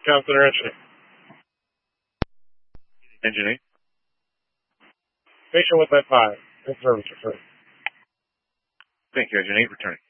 Counselor Engineer. Engineer. Patient with that 5. In service referred. Thank you, Engineer. Returning.